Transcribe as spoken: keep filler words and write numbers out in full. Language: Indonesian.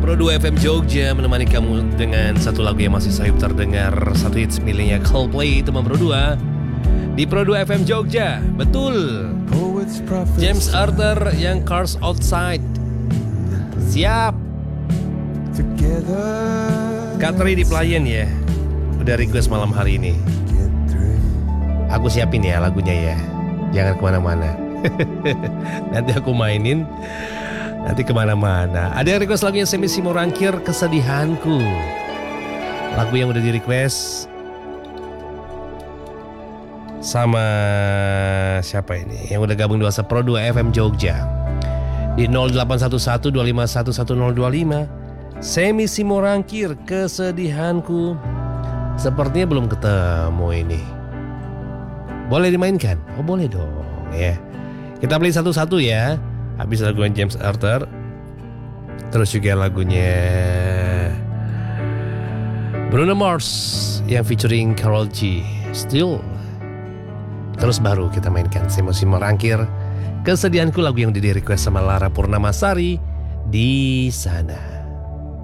Pro dua F M Jogja menemani kamu dengan satu lagu yang masih sayup terdengar. Satu hits miliknya Coldplay, teman Pro dua di Pro dua F M Jogja. Betul, James Arthur yang Cars Outside. Siap. Katri di Pelayan ya, udah request malam hari ini. Aku siapin ya lagunya ya, jangan kemana-mana. Nanti aku mainin, nanti kemana-mana. Ada yang request lagunya Semi Simorangkir, Kesedihanku. Lagu yang udah di request sama siapa ini? Yang udah gabung di WhatsApp Pro dua F M Jogja di nol delapan satu satu dua lima satu satu nol dua lima. Semi Simorangkir, Kesedihanku. Sepertinya belum ketemu ini. Boleh dimainkan? Oh boleh dong ya. Kita play satu-satu ya. Habis lagunya James Arthur, terus juga lagunya Bruno Mars yang featuring Karol G, Still. Terus baru kita mainkan Semi Simorangkir, Kesedihanku, lagu yang di request sama Lara Purnamasari, Di Sana.